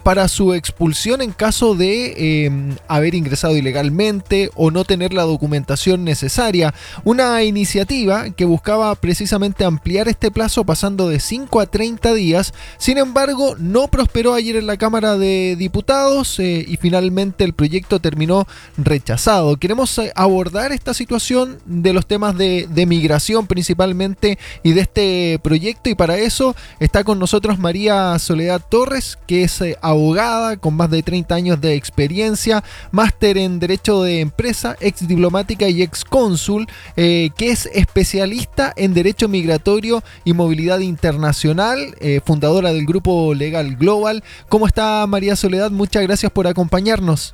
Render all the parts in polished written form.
para su expulsión en caso de haber ingresado ilegalmente o no tener la documentación necesaria. Una iniciativa que buscaba precisamente ampliar este plazo pasando de 5 a 30 días. Sin embargo, no prosperó ayer en la Cámara de Diputados y finalmente el proyecto terminó rechazado. Queremos abordar esta situación de los temas de migración principalmente y de este proyecto, y para eso está con nosotros María Soledad Torres, que es abogada con más de 30 años de experiencia, máster en Derecho de Empresa, ex diplomática y ex cónsul, que es especialista en Derecho Migratorio y Movilidad Internacional, fundadora del Grupo Legal Global. ¿Cómo está, María Soledad? Muchas gracias por acompañarnos.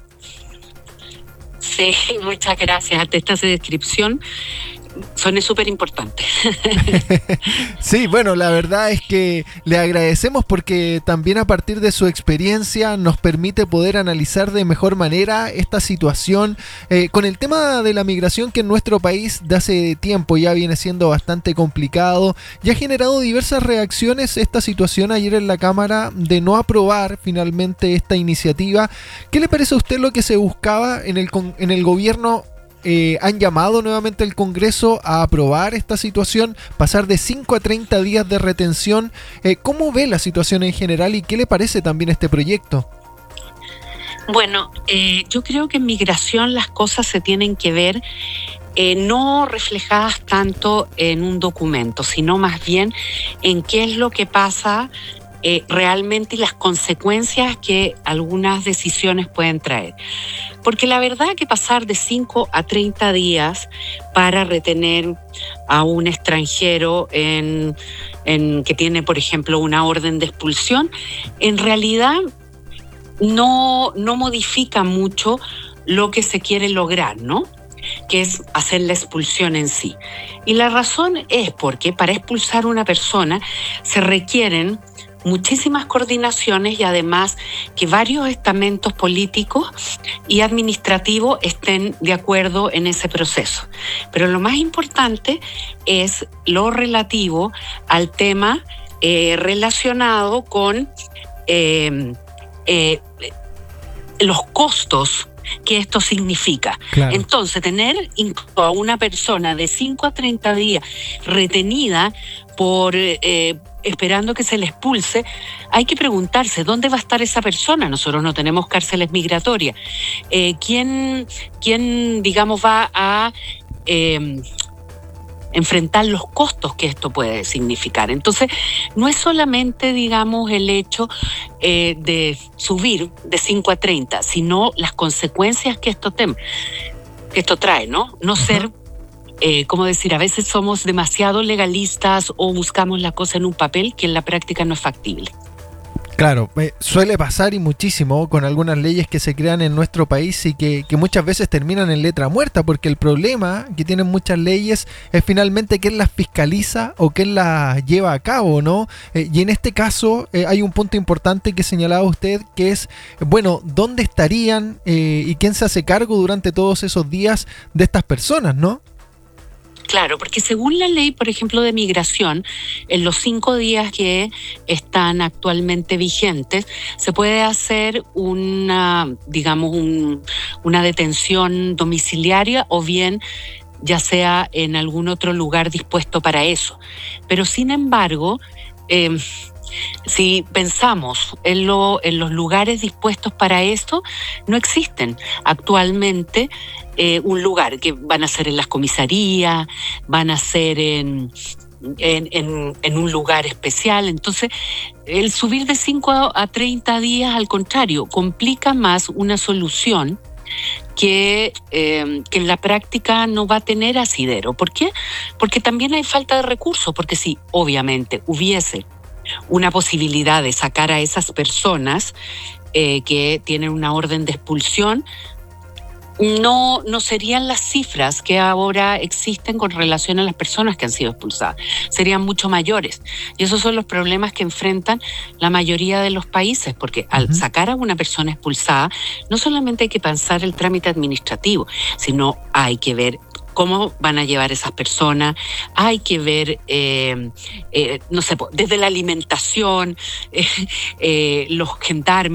Sí, muchas gracias. Ante esta descripción suena súper importante. Sí, bueno, la verdad es que le agradecemos porque también a partir de su experiencia nos permite poder analizar de mejor manera esta situación con el tema de la migración, que en nuestro país de hace tiempo ya viene siendo bastante complicado y ha generado diversas reacciones esta situación ayer en la Cámara de no aprobar finalmente esta iniciativa. ¿Qué le parece a usted lo que se buscaba en el gobierno? Han llamado nuevamente al Congreso a aprobar esta situación, pasar de 5 a 30 días de retención. ¿Cómo ve la situación en general y qué le parece también este proyecto? Bueno, yo creo que en migración las cosas se tienen que ver no reflejadas tanto en un documento, sino más bien en qué es lo que pasa realmente y las consecuencias que algunas decisiones pueden traer. Porque la verdad que pasar de 5 a 30 días para retener a un extranjero que tiene, por ejemplo, una orden de expulsión, en realidad no modifica mucho lo que se quiere lograr, ¿no? Que es hacer la expulsión en sí. Y la razón es porque para expulsar a una persona se requieren muchísimas coordinaciones y además que varios estamentos políticos y administrativos estén de acuerdo en ese proceso. Pero lo más importante es lo relativo al tema relacionado con los costos que esto significa. Claro. Entonces, tener a una persona de 5 a 30 días retenida por esperando que se le expulse, hay que preguntarse dónde va a estar esa persona. Nosotros no tenemos cárceles migratorias. ¿Quién, digamos, va a enfrentar los costos que esto puede significar? Entonces, no es solamente, digamos, el hecho de subir de 5 a 30, sino las consecuencias que esto trae, ¿no? No ser, ¿cómo decir? A veces somos demasiado legalistas o buscamos la cosa en un papel que en la práctica no es factible. Claro, suele pasar y muchísimo con algunas leyes que se crean en nuestro país y que muchas veces terminan en letra muerta, porque el problema que tienen muchas leyes es finalmente quién las fiscaliza o quién las lleva a cabo, ¿no? Y en este caso hay un punto importante que señalaba usted, que es, bueno, ¿dónde estarían y quién se hace cargo durante todos esos días de estas personas, ¿no? Claro, porque según la ley, por ejemplo, de migración, en los 5 días que están actualmente vigentes, se puede hacer una detención domiciliaria o bien ya sea en algún otro lugar dispuesto para eso. Pero sin embargo, si pensamos en los lugares dispuestos para esto, no existen actualmente un lugar, que van a ser en las comisarías, van a ser en un lugar especial. Entonces, el subir de 5 a 30 días, al contrario, complica más una solución que en la práctica no va a tener asidero. ¿Por qué? Porque también hay falta de recursos, porque si obviamente hubiese una posibilidad de sacar a esas personas que tienen una orden de expulsión, no serían las cifras que ahora existen con relación a las personas que han sido expulsadas. Serían mucho mayores. Y esos son los problemas que enfrentan la mayoría de los países, porque al sacar a una persona expulsada, no solamente hay que pensar el trámite administrativo, sino hay que ver cómo van a llevar esas personas, hay que ver, no sé, desde la alimentación, los gendarmes,